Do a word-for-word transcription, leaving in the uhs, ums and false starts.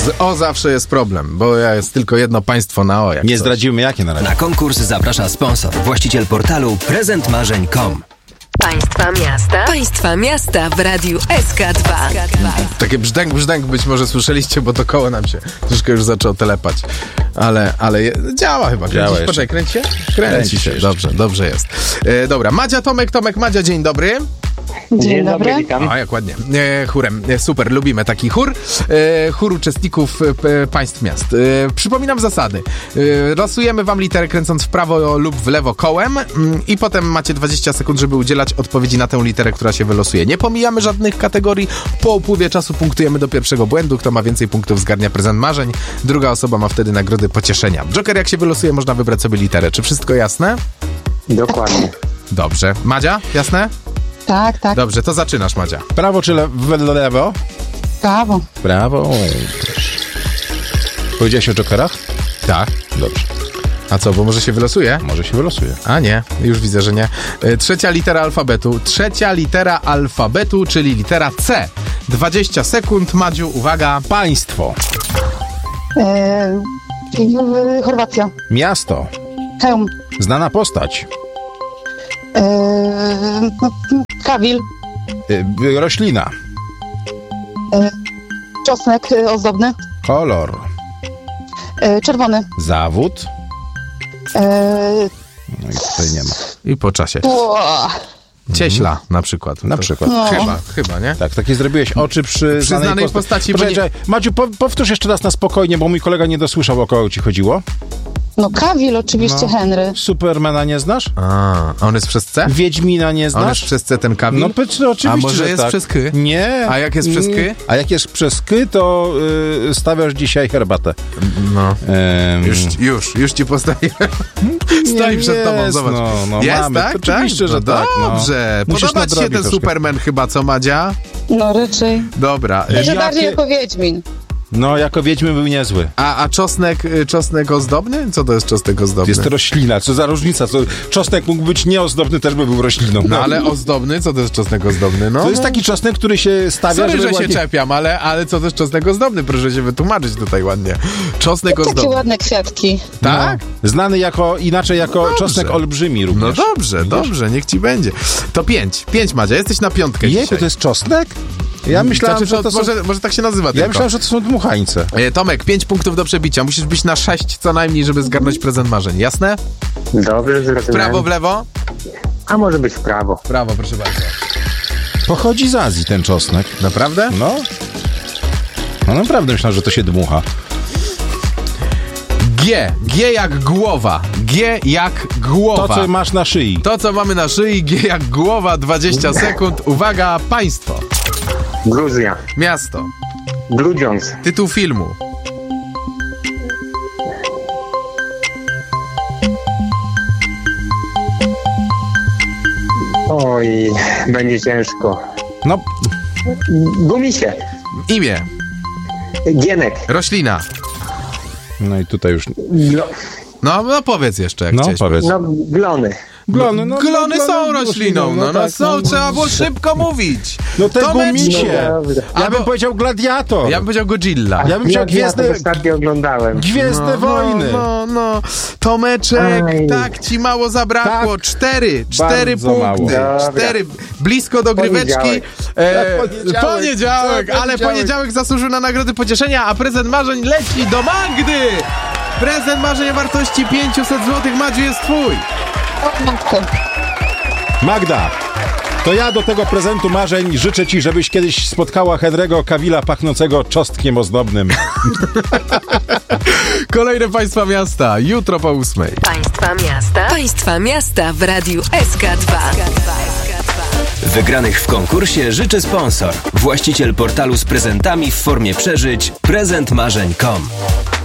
Z O zawsze jest problem, bo ja jest tylko jedno państwo na O. Jak Nie coś. zdradzimy jakie na razie. Na konkurs zaprasza sponsor, właściciel portalu prezent marzeń kropka com. Państwa miasta. Państwa miasta w radiu S K dwa. Takie brzdęk, brzdęk być może słyszeliście, bo to koło nam się troszkę już zaczęło telepać. Ale, ale je, działa chyba. Działa Kręcisz? jeszcze. Poczekaj, kręci się? Kręci, Kręci się się. jeszcze. Dobrze, dobrze jest. E, dobra, Madzia, Tomek, Tomek, Madzia, dzień dobry. Dzień dobry, witam. A, jak ładnie. E, chórem. E, super, lubimy taki chór. E, chór uczestników e, państw miast. E, przypominam zasady. E, losujemy wam literę kręcąc w prawo lub w lewo kołem mm, i potem macie dwadzieścia sekund, żeby udzielać odpowiedzi na tę literę, która się wylosuje. Nie pomijamy żadnych kategorii. Po upływie czasu punktujemy do pierwszego błędu. Kto ma więcej punktów, zgarnia prezent marzeń. Druga osoba ma wtedy nagrody pocieszenia. Joker, jak się wylosuje, można wybrać sobie literę. Czy wszystko jasne? Dokładnie. Dobrze. Madzia, jasne? Tak, tak, Dobrze, to zaczynasz, Madzia. Prawo czy le- w lewo? prawo. Prawo. Powiedziałeś o jokerach? Tak. Dobrze. A co, bo może się wylosuje? Może się wylosuje. A nie, już widzę, że nie. E, Trzecia litera alfabetu. Trzecia litera alfabetu, czyli litera C. dwadzieścia sekund, Madziu, uwaga. Państwo. E, y, Chorwacja. Miasto. Chełm. Znana postać. E, Kawil. Y, roślina. E, czosnek e, ozdobny. Kolor. E, czerwony. Zawód. E, No i tutaj nie ma. I po czasie. ua, Cieśla na przykład. Na To- przykład. No. Chyba, chyba, nie? Tak, takie zrobiłeś oczy przy, Przy znanej postaci, bo Poczekaj, nie- czekaj. Maciu, po, powtórz jeszcze raz na spokojnie, bo mój kolega nie dosłyszał, o kogo ci chodziło. no Kawil oczywiście, No. Henry. Supermana nie znasz? A, a on jest przez C? Wiedźmina nie A on jest znasz? przez C ten Kamil? No pyt, oczywiście, A może że jest tak. przez K? Nie. A jak jest przez K? Mm, A jak jest przez K, to y, stawiasz dzisiaj herbatę. No. Ym, Już, już, już ci postawiłem. Stoi przed tobą, jest, zobacz. no, no, jest, mamy. tak? Oczywiście, tak? że no tak, no. Dobrze. Musisz Podoba ci się nadrobić ten troszkę. Superman chyba, co, Madzia? No raczej. Dobra. Może Jakie- bardziej jako Wiedźmin. No, jako Wiedźmy był niezły. A, a czosnek, y, czosnek ozdobny? Co to jest czosnek ozdobny? Jest to roślina, co za różnica. Co, czosnek mógł być nieozdobny, też by był rośliną. No ale ozdobny? Co to jest czosnek ozdobny? No, To jest no. taki czosnek, który się stawia, Sorry, żeby że się ładnie... czepiam, ale, ale co to jest czosnek ozdobny? Proszę się wytłumaczyć tutaj ładnie. Czosnek Takie ozdobny. ładne kwiatki. Tak? No, znany jako, inaczej jako dobrze. czosnek olbrzymi No również. dobrze, dobrze, niech ci będzie. To pięć. Pięć, Madzia, jesteś na piątkę Jejku, dzisiaj. to jest czosnek? Ja myślałem, Znaczy, że to są... może, może tak się nazywa Ja tylko. myślałem, że to są dmuchańce. E, Tomek, pięć punktów do przebicia. Musisz być na sześć co najmniej, żeby zgarnąć prezent marzeń. Jasne? Dobrze, W zrozumiałem. prawo, w lewo? A może być w prawo. W prawo, proszę bardzo. Pochodzi z Azji ten czosnek. Naprawdę? No. No naprawdę myślałem, że to się dmucha. G. G jak głowa. G jak głowa. To, co masz na szyi. To, co mamy na szyi, G jak głowa, dwadzieścia sekund. Uwaga, państwo. Gruzja. Miasto. Grudziądz. Tytuł filmu. Oj, będzie ciężko. No, Gumisie. Imię. Gienek. Roślina. no i tutaj już... Glo, No, no powiedz jeszcze, jak No, chciałeś. powiedz. no, glony. Glony, no, Glony no, są glony rośliną, no, no tak, są, trzeba było szybko mówić. No te Tomeczku. gumisie. No dobrze. Ja Albo- bym powiedział gladiator. Ja bym powiedział Godzilla. Ja bym powiedział Ja, ja to Gwiezdne, ostatnio oglądałem. Gwiezdne Wojny. No, no, no. Tomeczek, Aj. tak ci mało zabrakło. Tak. Cztery, cztery Bardzo mało. punkty. Dobra. Cztery. Blisko do gryweczki. Poniedziałek. E, Poniedziałek. poniedziałek, Tak, ale poniedziałek. poniedziałek zasłużył na nagrody pocieszenia, a prezent marzeń leci do Magdy. Prezent marzeń o wartości pięćset złotych, Madziu, jest twój. O, matko. Magda, to ja do tego prezentu marzeń życzę ci, żebyś kiedyś spotkała Henry'ego Cavilla pachnącego czosnkiem ozdobnym. Kolejne państwa miasta, jutro po ósmej. Państwa miasta. Państwa miasta w radiu S K dwa. Wygranych w konkursie życzy sponsor, właściciel portalu z prezentami w formie przeżyć prezent marzeń kropka com.